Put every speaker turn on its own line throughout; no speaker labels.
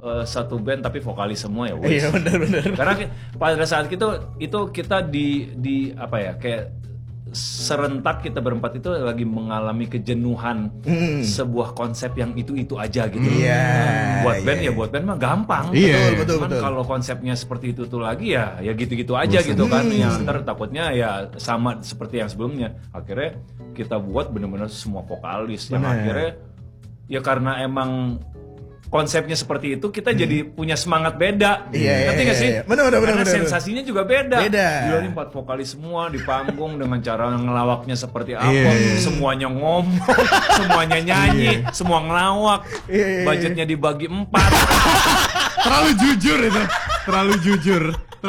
satu band tapi vokalis semua ya.
Iya benar.
Karena pada saat itu kita di apa ya, kayak serentak kita berempat itu lagi mengalami kejenuhan sebuah konsep yang itu aja gitu. Buat band mah gampang.
Betul.
Cuman kalau konsepnya seperti itu tuh lagi ya gitu aja gitu kan. Yang ntar takutnya ya sama seperti yang sebelumnya. Akhirnya kita buat benar-benar semua vokalis yang akhirnya ya karena emang konsepnya seperti itu, kita jadi punya semangat beda. Ngerti gak sih?
Benar.
Karena sensasinya juga beda. Gila nih 4 vokalis semua di panggung dengan cara ngelawaknya seperti apa. Semuanya ngomong, semuanya nyanyi, semua ngelawak. Budgetnya dibagi 4.
Terlalu jujur itu. Terlalu jujur.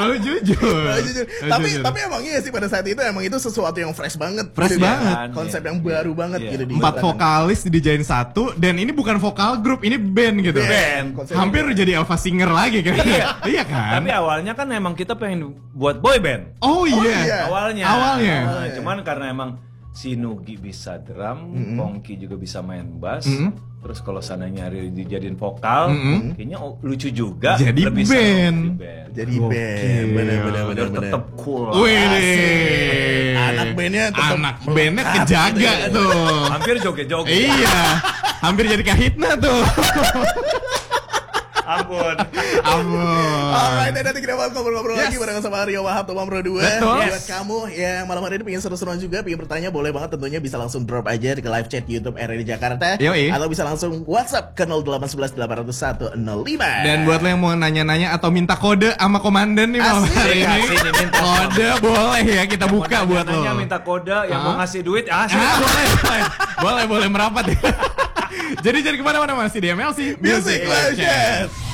Tapi emang iya sih pada saat itu emang itu sesuatu yang fresh banget. Konsep yang baru banget gitu.
4 vokalis dijadiin satu, dan ini bukan vokal grup, ini band gitu. Hampir jadi Alpha Singer lagi kan. Iya kan?
Tapi awalnya kan emang kita pengen buat boy band.
Oh iya.
Awalnya. Cuman karena emang si Nugi bisa drum, Pongki juga bisa main bass. Terus kalau sananya dijadiin vokal, kayaknya lucu juga.
Jadi
lebih
band.
Jadi band. Bener.
Tetap cool.
Wih.
Anak bandnya
kejaga tuh.
Hampir joget-joget.
Iya. Hampir jadi kahitna tuh.
Ampun.
Alright, nanti kita bakal ngobrol-ngobrol lagi bareng sama Rio Wahab Tomam Pro 2. Buat kamu yang malam hari ini pengen seru-seruan juga, pengen bertanya, boleh banget tentunya bisa langsung drop aja ke live chat YouTube RRI Jakarta. Atau bisa langsung WhatsApp ke 0811 801 05.
Dan buat lo yang mau nanya-nanya atau minta kode sama komandan nih malam hari ini, kode boleh ya, kita buka buat lo.
Minta kode, yang mau ngasih duit,
boleh merapat ya. Jadi kemana-mana, masih di MLC
Music Live Chat.